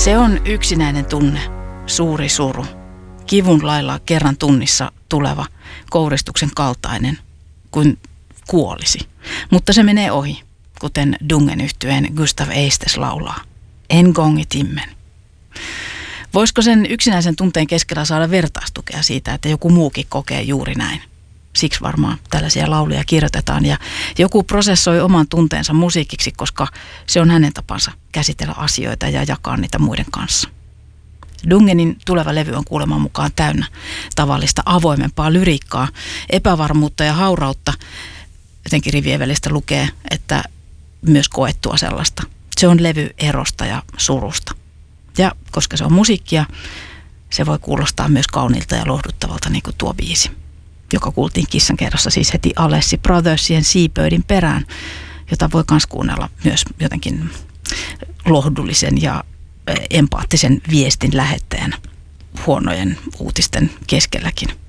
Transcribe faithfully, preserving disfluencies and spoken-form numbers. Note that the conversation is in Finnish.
Se on yksinäinen tunne, suuri suru, kivun lailla kerran tunnissa tuleva kouristuksen kaltainen, kuin kuolisi. Mutta se menee ohi, kuten Dungen yhtyeen Gustav Eistes laulaa. En gongi timmen. Voisiko sen yksinäisen tunteen keskellä saada vertaistukea siitä, että joku muukin kokee juuri näin? Siksi varmaan tällaisia lauluja kirjoitetaan ja joku prosessoi oman tunteensa musiikiksi, koska se on hänen tapansa käsitellä asioita ja jakaa niitä muiden kanssa. Dungenin tuleva levy on kuuleman mukaan täynnä tavallista avoimempaa lyriikkaa, epävarmuutta ja haurautta. Jotenkin rivien välistä lukee, että myös koettua sellaista. Se on levy erosta ja surusta. Ja koska se on musiikkia, se voi kuulostaa myös kauniilta ja lohduttavalta, niin kuin tuo biisi, joka kuultiin Kissankerrossa siis heti Alessi Brothersien Seabirdin perään, jota voi myös kuunnella myös jotenkin lohdullisen ja empaattisen viestin lähettäjänä huonojen uutisten keskelläkin.